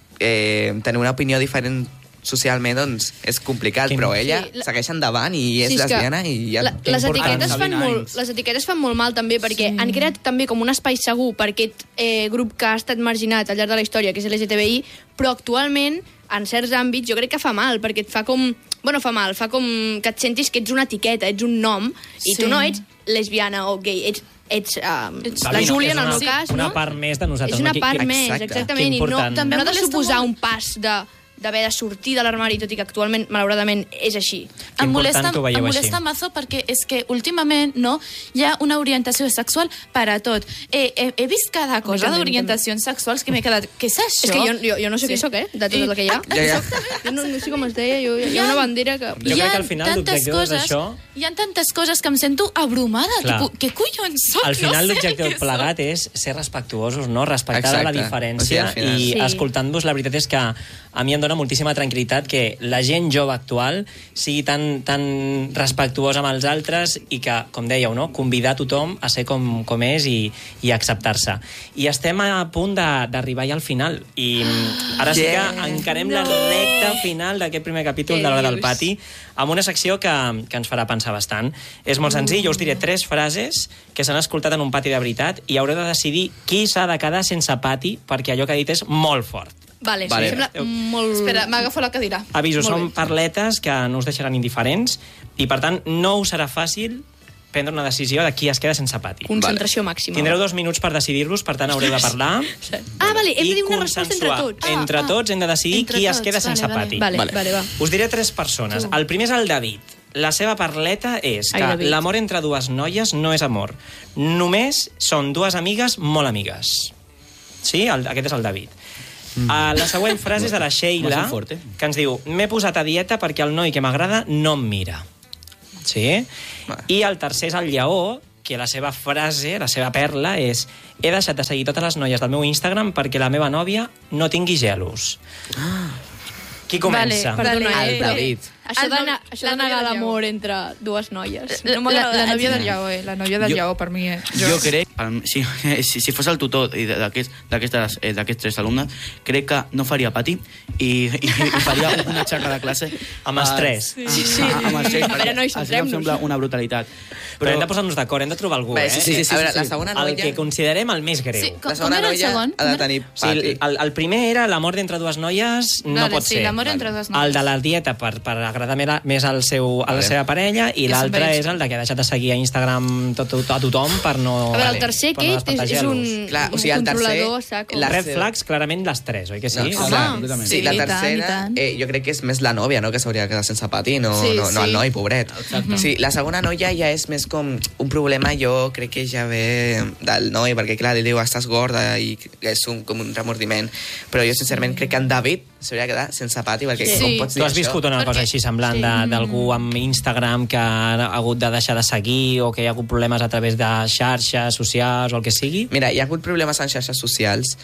eh, tenir una opinió diferent socialment, doncs, és complicat, Quin- però ella Sí, la- segueix endavant i és Sí, és que lesbiana i ja... La, les, important. etiquetes fan Sabina molt, Anys. les etiquetes fan molt mal també perquè sí. han creat també com un espai segur per aquest eh, grup que ha estat marginat al llarg de la història, que és L G T B I, però actualment, en certs àmbits, jo crec que fa mal, perquè et fa com... Bueno, fa mal, fa com que et sentis que ets una etiqueta, ets un nom, i Sí. tu no ets lesbiana o gay, ets, ets, uh, Ets la Sabina, Júlia, és en el una- meu cas, una no? part més de nosaltres. És una no? Que- part que- més, exacte. exactament, Que i no, important. També no ha de molesta suposar molt- un pas de d'haver de sortir de l'armari, tot i que actualment, malauradament, és així. Que Em molesta, important que ho veieu em així. molesta mazo perquè és que últimament no, hi ha una orientació sexual per a tot. Eh, he, he vist cada cosa també, d'orientacions sexuals que m'he quedat... Què és això? És que jo, jo, jo no sé sí. què sóc, eh? De tot el que hi ha. Ja, ja. Jo no, no sé com es deia, jo, hi ha una bandera que... Jo crec que al final tantes l'objectiu coses, d'això- hi ha tantes coses que em sento abrumada. Clar. Tipus, què collons soc? Al final no sé l'objectiu què plegat és ser respectuosos, no? Respectar Exacte. la O sigui, diferència al final- i Sí. escoltant-vos, la veritat és que a mi em dona moltíssima tranquil·litat que la gent jove actual sigui tan, tan respectuosa amb els altres i que, com dèieu, no? Convidar tothom a ser com, com és i, i acceptar-se. I estem a punt de- d'arribar ja al final. I mm, ara sí que Yeah. encarem la recta final d'aquest primer capítol Què de l'Hora del dius? Pati amb una secció que, que ens farà pensar bastant. És molt senzill, jo us diré tres frases que s'han escoltat en un pati de veritat i haureu de decidir qui s'ha de quedar sense pati perquè allò que ha dit és molt fort. Vale, Vale. vale. Sembla molt... Espera, m'agafo la cadira. Aviso, Molt són bé. parletes que no us deixaran indiferents i, per tant, no us serà fàcil prendre una decisió de qui es queda sense pati. Concentració màxima. Tindreu dos minuts per decidir-vos, per tant, haureu de parlar Ah, vale, hem de i dir una resposta entre consensuar. tots. Entre Ah, tots hem de decidir entre qui es tots, queda vale, sense vale. pati. Vale, vale, vale, va. Us diré tres persones. El primer és el David. La seva parleta és Ai, que David. l'amor entre dues noies no és amor. Només són dues amigues molt amigues. Sí? El, aquest és el David. Mm. Uh, la següent frase és de la Sheila, Molt fort, eh? que ens diu: m'he posat a dieta perquè el noi que m'agrada no em mira. Sí? I el tercer és el Lleó, que la seva frase, la seva perla és: he deixat de seguir totes les noies del meu Instagram perquè la meva nòvia no tingui gelos. Qui comença? Vale, Perdona, El eh, David. Això El de, no- això la de negar novia del l'amor entre dues noies. La, No la, m'agrada. la nòvia del Lleó, eh? La nòvia del Jo- Lleó, per mi, eh? Jo crec, em, si, si, si fos el tutor i d'aquest- d'aquestes eh, d'aquests tres alumnes, crec que no faria pati i, i, i faria una xerra de classe Amb els tres. Sí, sí. Amb els tres, A veure, nois, perquè em centrem-nos. sembla una brutalitat. Però hem de posar-nos d'acord, hem de trobar algú, Bé, eh? sí, sí, sí, a veure, la segona El noia... que considerem el més greu. Sí, com, La com segona era el noia segon? ha de tenir O sigui, pati. el, el primer era l'amor d'entre dues noies no Vale, pot sí, ser. l'amor entre dues noies. El de la dieta per, per agrada més al seu, a la seva parella, i l'altre és el de que ha deixat de seguir a Instagram tot, tot, a tothom per no... A veure, el tercer per no aquest és, és un, Clar, o un sigui, el controlador tercer- saco. Les red flags, clarament, les tres, oi que sí? No, Home, clar, sí, la i tant, tercera, i tant. eh, jo crec que és més la nòvia, no?, que s'hauria de quedar sense pati, no, Sí, no, no sí. el noi, pobret. Sí, la segona noia ja és més com un problema, jo crec que ja ve del noi, perquè clar, li diu, estàs gorda, i és un, com un remordiment, però jo sincerament crec que en David s'hauria de quedar sense pati, perquè Sí. com pots Tu dir has això? viscut una cosa així semblant de- d'algú amb Instagram que ha hagut de deixar de seguir o que hi ha hagut problemes a través de xarxes socials o el que sigui? Mira, hi ha hagut problemes en xarxes socials,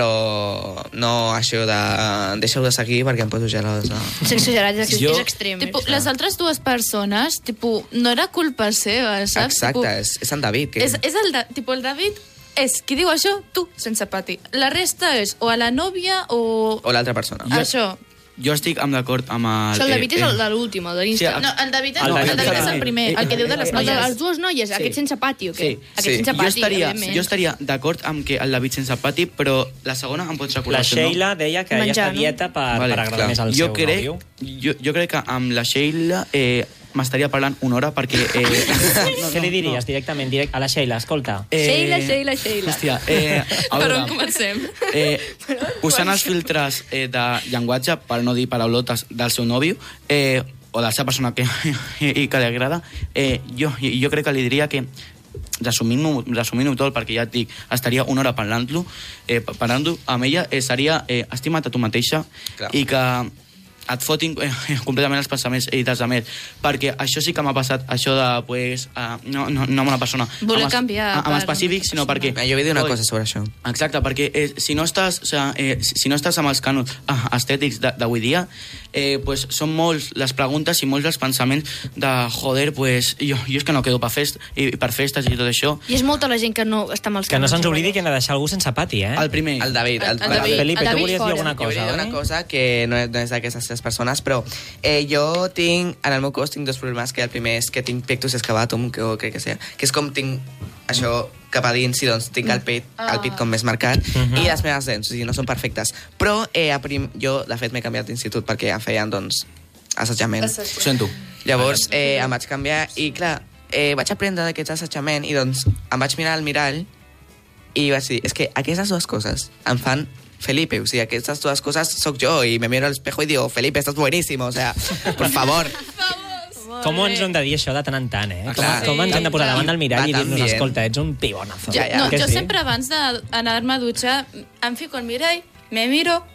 però no això de deixeu de seguir perquè em poso gelosa. És exagerat, és, Jo- és extrem. Tipo, les altres dues persones, tipo, no era culpa seva, saps? Exacte, Tipo, és, és en David. Que... és, és el, de, tipo, el David és qui diu això, tu, sense pati. La resta és o a la nòvia o... O l'altra persona. Jo- Això. Jo estic amb d'acord amb el... Això, el David eh, és el eh, de l'últim, el de l'Insta. Sí, No, el David, El no, David el David és també. el primer, el que diu de les El de noies. les dues noies, Sí. aquest sense pati o què? Sí, Aquest sí. sense Jo pati, estaria, evidentment. jo estaria d'acord amb que el David sense pati, però la segona em pots recordar La el seu nom? Sheila deia que ella Menjar, està no? dieta per, Vale, per agradar clar. més al jo seu crec, nòvio. jo, jo crec que amb la Sheila eh, m'estaria parlant una hora perquè... Eh, no, Què li diries directament direct a la Sheila? Escolta. Eh, Sheila, Sheila, Sheila. Hòstia, eh, a Per veure, on comencem? eh, usant els filtres eh, de llenguatge, per no dir paraulotes, del seu nòvio, eh, o de la seva persona que, i que li agrada, eh, jo, jo crec que li diria que resumint-ho resumint tot, perquè ja et dic, estaria una hora parlant-lo, eh, parlant-ho amb ella, eh, seria eh, estima't a tu mateixa. Clar. I que et fotin eh, completament els pensaments i dels altres, perquè això sí que m'ha passat, això de, pues, uh, no, no, no amb una persona Voler amb, es- canviar amb per específic, sinó una perquè... Ah, jo vull dir una Oi, cosa sobre això. Exacte, perquè eh, si, no estàs, o sea, eh, si si no estàs amb els cànons ah, estètics de- d'avui dia, eh, pues, són molts les preguntes i molts els pensaments de, joder, pues, jo, jo és que no quedo per, fest, i, per festes i tot això. I és molta la gent que no està amb els Que no cànons, se'ns oblidi llavors. que hem de deixar algú sense pati, eh? El primer. El David. El, El David. Felipe, el tu David volies dir fora. alguna Jo volia cosa, dir una oi? cosa que no és, no és d'aquestes persones, però eh, jo tinc, en el meu cos tinc dos problemes, que el primer és que tinc pectus excavatum, que jo crec que sé, que és com tinc això cap a dins i doncs tinc el pit, el pit com més marcat, i les meves dents, o sigui, no són perfectes. Però eh, a prim, jo, de fet, m'he canviat d'institut perquè em feien, doncs, assetjament. Ho sento. Llavors eh, em vaig canviar i, clar, eh, vaig aprendre d'aquest assetjament i, doncs, em vaig mirar al mirall i vaig dir, és que aquestes dues coses em fan Felipe, o sigui, aquestes dues coses soc jo i me miro al espejo i digo, Felipe, estás buenísimo, o sea, por favor. Com ens hem de dir això de tant en tant, eh? Com, Clar. com ens hem de posar davant del mirall Va i tan dir-nos, bien. escolta, ets un pibonazo. Ja, ja. No, Que jo sí? sempre abans d'anar-me a dutxar em fico al mirall, me miro...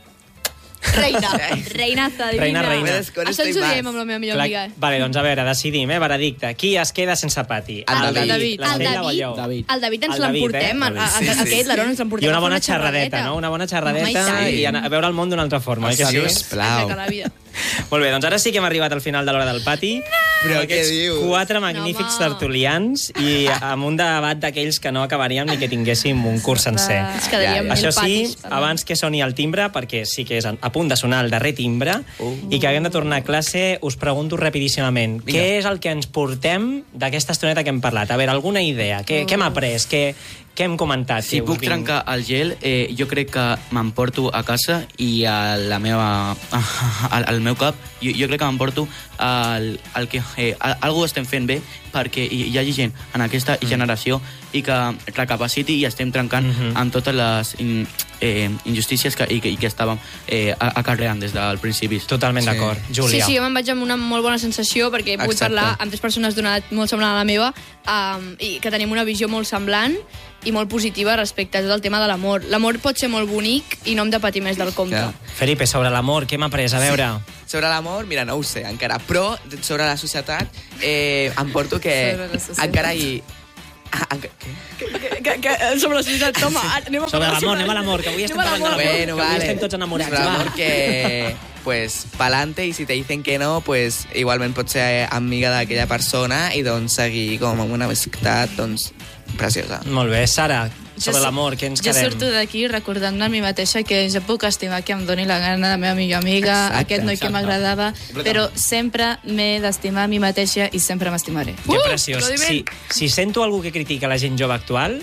Reina, reinaza divina. Reina, reina. Puedes con Això esto ens y ho más. diem amb la meva millor Clar, amiga. vale, doncs a veure, decidim, eh, veredicte. Qui es queda sense pati? El David, David. la El Sheila o David, jo? David. el David ens El David, l'emportem, eh? a, a, a, Sí, sí, aquest, sí. l'Aaron ens l'emportem I una a fer bona xerradeta, no? Una bona xerradeta Home, i tant. i a, a veure el món d'un altra forma. oi que sí? Sisplau. Aixeca la vida. Molt bé, doncs ara sí que hem arribat al final de l'hora del pati. Però Amb què aquests dius? Quatre magnífics No, home. tertulians i amb un debat d'aquells que no acabaríem ni que tinguéssim un curs sencer. Ens quedaríem mil Això sí, patis, parlant. abans que soni el timbre, perquè sí que és a punt de sonar el darrer timbre, Uh. i que haguem de tornar a classe, us pregunto rapidíssimament, Vinga. què és el que ens portem d'aquesta estoneta que hem parlat? A veure, alguna idea? Què, què hem après? Què, què hem comentat? Si Que us puc vinc- trencar el gel, eh, jo crec que m'emporto a casa i a la meva, al, al meu cap, jo, jo crec que m'emporto el, el que eh, algú estem fent bé perquè hi, hi hagi gent en aquesta Mm. generació i que recapaciti i estem trencant Mhm. amb totes les in, eh, injustícies que, i, que, i que estàvem eh, acarreant des del principi. Totalment Sí. d'acord. Sí, Júlia. sí, jo me'n vaig amb una molt bona sensació perquè he pogut Exacte. parlar amb tres persones d'una edat molt semblant a la meva um, i que tenim una visió molt semblant i molt positiva respecte a tot el tema de l'amor. L'amor pot ser molt bonic i no hem de patir més del compte. Ja. Felipe, sobre l'amor, què hem après? A veure... Sobre l'amor, mira, no ho sé encara, però sobre la societat eh, em porto que Sobre la societat. encara hi... Ah, enca... Què? Que, que, que, sobre la societat, toma, anem a Sobre parlar l'amor, anem a l'amor, que avui estem parlant de l'amor, que Bueno, avui vale. estem tots enamorats. Sobre va. l'amor que, pues, pa'lante, i si te dicen que no, pues, igualment pots ser amiga d'aquella persona i, doncs, seguir com amb una amistat, doncs, preciosa. Molt bé, Sara, Jo sobre so- l'amor, què ens Jo quedem? surto d'aquí recordant-me a mi mateixa que jo puc estimar que em doni la gana la meva millor amiga, Exacte, aquest noi que exacte. m'agradava, però sempre m'he d'estimar a mi mateixa i sempre m'estimaré. Que preciós. Si, si sento algú que critica la gent jove actual,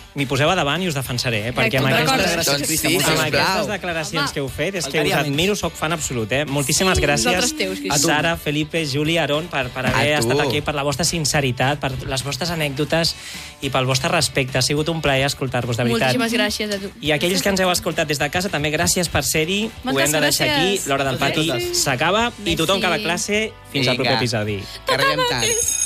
m'hi poseu a davant i us defensaré, eh? Perquè amb aquestes, Doncs sí, amb sisplau. aquestes declaracions que heu fet és que us Faltaria admiro, soc fan absolut, eh? Moltíssimes Sí, gràcies, nosaltres teus, Cristina. Sara, Felipe, Juli, Aron, per, per A haver tu. estat aquí, per la vostra sinceritat, per les vostres anècdotes i pel vostre respecte. Ha sigut un plaer escoltar-vos, de veritat. Moltíssimes gràcies a tu. I aquells que ens heu escoltat des de casa, també gràcies per ser-hi. Ho Moltes hem de deixar aquí. gràcies. L'hora del pati Gràcies. s'acaba i tothom que a la Merci. classe fins al proper Vinga. episodi. Que arribem tard.